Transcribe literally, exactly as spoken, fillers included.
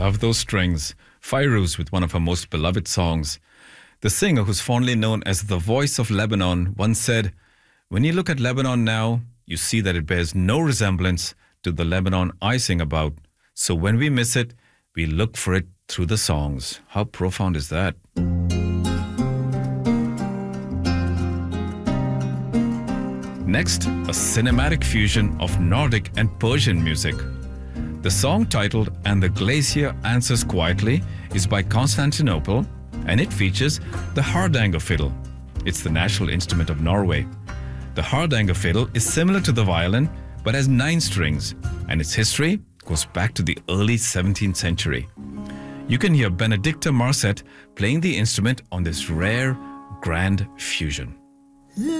Love those strings. Fairuz with one of her most beloved songs. The singer, who's fondly known as the voice of Lebanon, once said, "When you look at Lebanon now, you see that it bears no resemblance to the Lebanon I sing about. So when we miss it, we look for it through the songs." How profound is that? Next, a cinematic fusion of Nordic and Persian music. The song titled "And the Glacier Answers Quietly" is by Constantinople, and it features the hardanger fiddle. It's the national instrument of Norway. The hardanger fiddle is similar to the violin, but has nine strings, and its history goes back to the early seventeenth century. You can hear Benedicta Marset playing the instrument on this rare, grand fusion.